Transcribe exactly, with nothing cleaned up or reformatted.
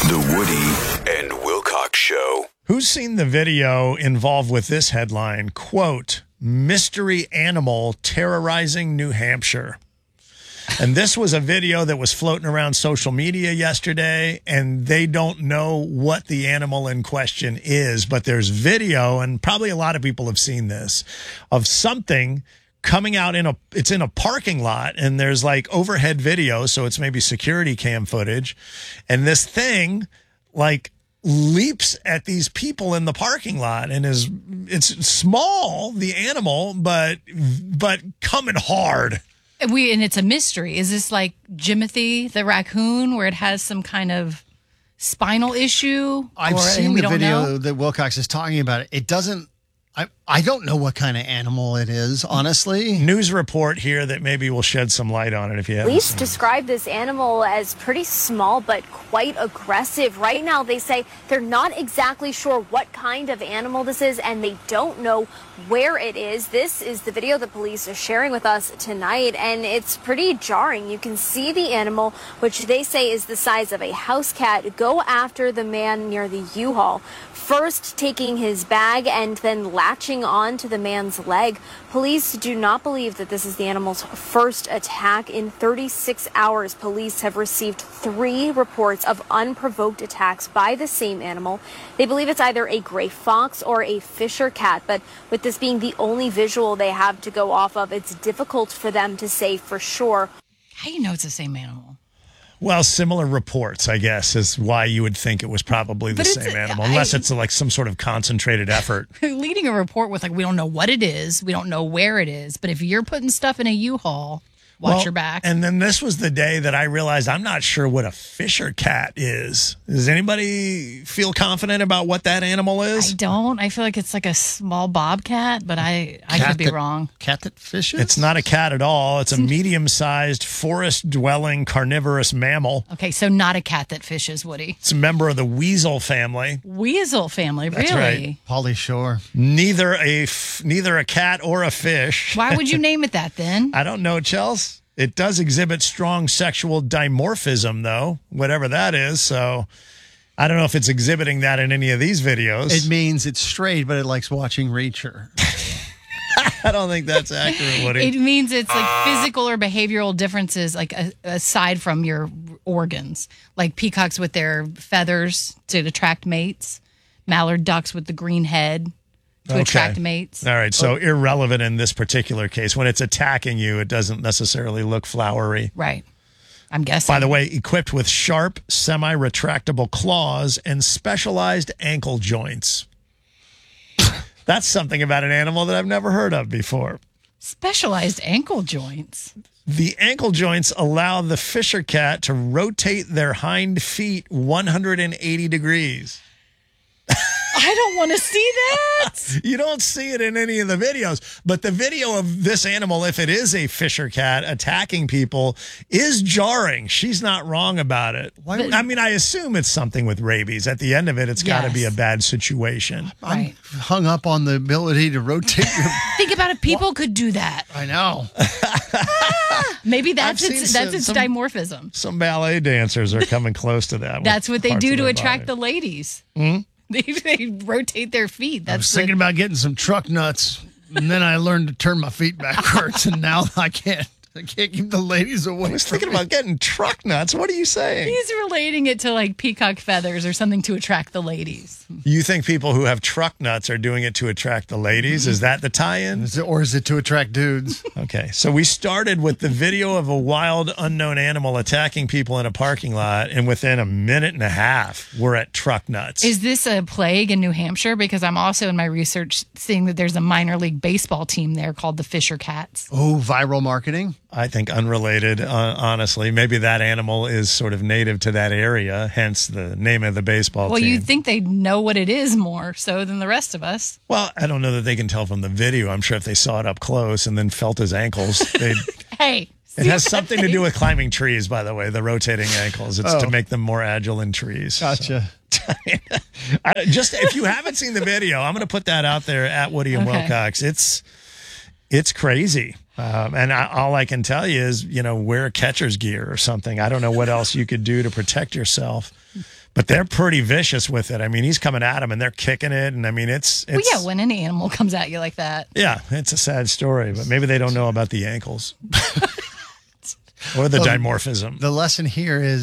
The Woody and Wilcox Show. Who's seen the video involved with this headline? Quote, mystery animal terrorizing New Hampshire. And this was a video that was floating around social media yesterday, and they don't know what the animal in question is, but there's video, and probably a lot of people have seen this, of something coming out in a, it's in a parking lot, and there's like overhead video, so it's maybe security cam footage, and this thing like leaps at these people in the parking lot and is, it's small, the animal, but, but coming hard. We and it's a mystery. Is this like Jimothy the raccoon, where it has some kind of spinal issue? I've or, seen we the don't video know? that Wilcox is talking about. It, it doesn't. I I don't know what kind of animal it is, honestly. News report here that maybe will shed some light on it if you haven't Police seen it. describe this animal as pretty small but quite aggressive. Right now, they say they're not exactly sure what kind of animal this is, and they don't know where it is. This is the video the police are sharing with us tonight, and it's pretty jarring. You can see the animal, which they say is the size of a house cat, go after the man near the U-Haul, first taking his bag and then latching on to the man's leg. Police do not believe that this is the animal's first attack. In thirty-six hours, police have received three reports of unprovoked attacks by the same animal. They believe it's either a gray fox or a Fisher cat, but with this being the only visual they have to go off of, it's difficult for them to say for sure. How do you know it's the same animal? Well, similar reports, I guess, is why you would think it was probably the But it's- same animal, unless I- it's like some sort of concentrated effort. Leading a report with like, we don't know what it is, we don't know where it is, but if you're putting stuff in a U-Haul, watch Well, your back. And then this was the day that I realized I'm not sure what a Fisher cat is. Does anybody feel confident about what that animal I is? don't. I feel like it's like a small bobcat, but I, I Cat could be that- wrong. Cat that fishes? It's not a cat at all. It's a medium-sized, forest-dwelling, carnivorous mammal. Okay, so not a cat that fishes, Woody. It's a member of the weasel family. Weasel family, That's really? right. Polly Shore. Neither a f- neither a cat or a fish. Why would you name it that then? I don't know, Chels. It does exhibit strong sexual dimorphism, though, whatever that is. So I don't know if it's exhibiting that in any of these videos. It means it's straight, but it likes watching Reacher. I don't think that's accurate, Woody. It means it's like physical or behavioral differences, like a, aside from your organs, like peacocks with their feathers to attract mates, mallard ducks with the green head to Okay. attract mates. All right, so irrelevant in this particular case. When it's attacking you, it doesn't necessarily look flowery. Right. I'm guessing. By the way, equipped with sharp, semi-retractable claws and specialized ankle joints. That's something about an animal that I've never heard of before. Specialized ankle joints. The ankle joints allow the Fisher cat to rotate their hind feet one hundred eighty degrees. I don't want to see that. You don't see it in any of the videos, but the video of this animal, if it is a Fisher cat attacking people, is jarring. She's not wrong about it. Why would- I mean, I assume it's something with rabies. At the end of it, it's got to Yes. be a bad situation. Right. I'm hung up on the ability to rotate your... Think about it. People could do that. I know. Maybe that's I've its seen that's some- its some- dimorphism. Some ballet dancers are coming close to that. with That's what they parts do of to their attract body. the ladies. Mm-hmm. They, they rotate their feet. I was That's thinking the, about getting some truck nuts, and then I learned to turn my feet backwards, and now I can't. I can't keep the ladies away. I was from thinking me. about getting truck nuts. What are you saying? he's relating it to like peacock feathers or something to attract the ladies. You think people who have truck nuts are doing it to attract the ladies? Is that the tie-in? Is it, or is it to attract dudes? Okay, so we started with the video of a wild, unknown animal attacking people in a parking lot, and within a minute and a half, we're at truck nuts. Is this a plague in New Hampshire? Because I'm also in my research seeing that there's a minor league baseball team there called the Fisher Cats. Oh, viral marketing? I think unrelated, uh, honestly. Maybe that animal is sort of native to that area, hence the name of the baseball Well, team. you'd think they'd know what it is more so than the rest of us. Well, I don't know that they can tell from the video. I'm sure if they saw it up close and then felt his ankles, they'd... Hey. It has something to do with climbing trees, by the way, the rotating ankles. It's Oh. to make them more agile in trees. Gotcha. So, I, just if you haven't seen the video, I'm going to put that out there at Woody and Okay. Wilcox. It's it's crazy. Um, and I, all I can tell you is, you know, wear catcher's gear or something. I don't know what else you could do to protect yourself. But they're pretty vicious with it. I mean, he's coming at them and they're kicking it. And I mean, it's, it's Well, yeah, when any animal comes at you like that. yeah, it's a sad story, but maybe they don't know about the ankles or the dimorphism. The lesson here is